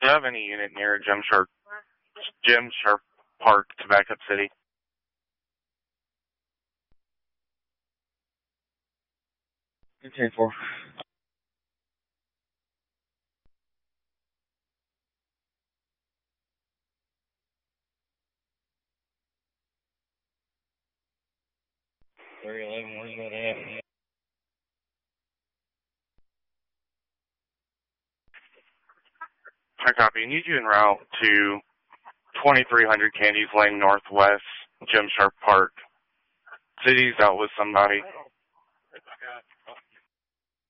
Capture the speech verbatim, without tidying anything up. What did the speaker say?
Do you have any unit near Jim Sharp, Jim Sharp Park, Tobacco City? Okay, four. three eleven, where's that at? I copy. I need you en route to twenty-three hundred Candies Lane Northwest, Jim Sharp Park. City's out with somebody.